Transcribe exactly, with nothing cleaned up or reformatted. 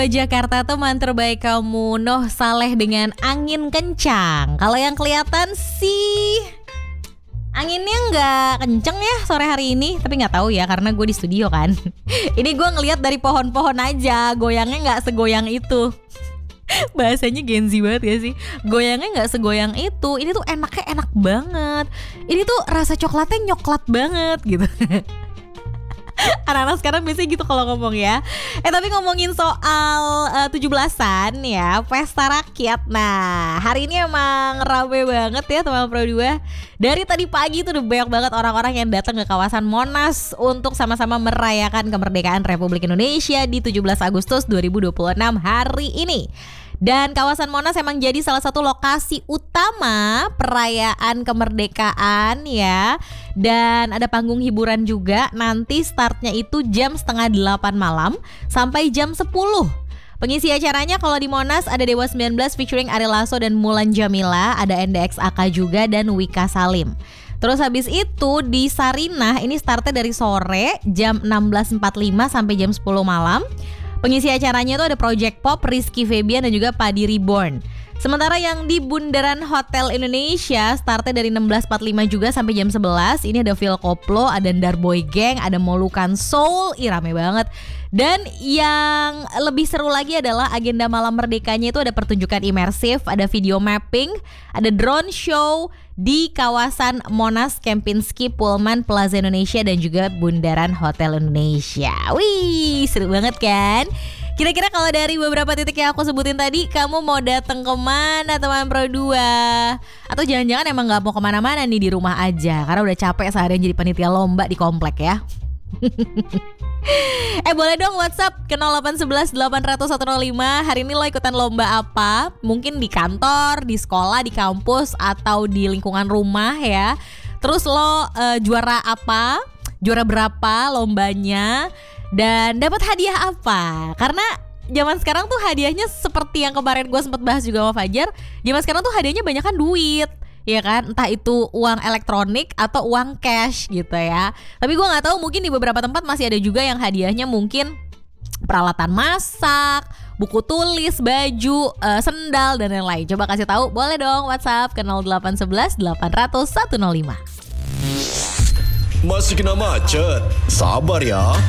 Jakarta teman terbaik kamu, Noh Saleh dengan Angin Kencang. Kalau yang kelihatan sih anginnya nggak kenceng ya sore hari ini, tapi nggak tahu ya karena gue di studio kan. Ini gue ngelihat dari pohon-pohon aja, goyangnya nggak segoyang itu. Bahasanya Gen Z banget ya sih. Goyangnya nggak segoyang itu. Ini tuh enaknya enak banget. Ini tuh rasa coklatnya nyoklat banget gitu. Anak-anak sekarang biasanya gitu kalau ngomong ya. Eh tapi ngomongin soal uh, tujuh belasan ya, pesta rakyat. Nah hari ini emang rame banget ya teman Pro dua. Dari tadi pagi tuh udah banyak banget orang-orang yang datang ke kawasan Monas untuk sama-sama merayakan kemerdekaan Republik Indonesia di tujuh belas Agustus dua ribu dua puluh enam hari ini. Dan kawasan Monas emang jadi salah satu lokasi utama perayaan kemerdekaan ya. Dan ada panggung hiburan juga, nanti startnya itu jam setengah delapan malam sampai jam sepuluh. Pengisi acaranya kalau di Monas ada Dewa sembilan belas featuring Ari Lasso dan Mulan Jamila, ada N D X A K juga dan Wika Salim. Terus habis itu di Sarinah ini startnya dari sore jam enam belas empat puluh lima sampai jam sepuluh malam. Pengisi acaranya itu ada Project Pop, Rizky Febian dan juga Padi Reborn. Sementara yang di Bundaran Hotel Indonesia startnya dari enam belas empat puluh lima juga sampai jam sebelas. Ini ada Phil Koplo, ada Darboy Gang, ada Molukan Soul. Ih rame banget. Dan yang lebih seru lagi adalah agenda malam merdekanya itu ada pertunjukan imersif, ada video mapping, ada drone show di kawasan Monas, Kempinski, Pullman, Plaza Indonesia dan juga Bundaran Hotel Indonesia. Wih, seru banget kan? Kira-kira kalau dari beberapa titik yang aku sebutin tadi, kamu mau datang kemana teman Pro dua? Atau jangan-jangan emang gak mau kemana-mana nih, di rumah aja karena udah capek seharian jadi panitia lomba di komplek ya. Eh boleh dong WhatsApp ke nol delapan satu satu delapan nol nol satu nol lima. Hari ini lo ikutan lomba apa? Mungkin di kantor, di sekolah, di kampus, atau di lingkungan rumah ya. Terus lo uh, juara apa? Juara berapa lombanya? Dan dapat hadiah apa? Karena zaman sekarang tuh hadiahnya seperti yang kemarin gue sempat bahas juga sama Fajar. Zaman sekarang tuh hadiahnya banyak kan duit, ya kan? Entah itu uang elektronik atau uang cash gitu ya. Tapi gue nggak tahu, mungkin di beberapa tempat masih ada juga yang hadiahnya mungkin peralatan masak, buku tulis, baju, uh, sendal dan lain-lain. Coba kasih tahu, boleh dong WhatsApp ke nol delapan satu satu delapan nol nol satu nol lima. Masih kena macet? Sabar ya.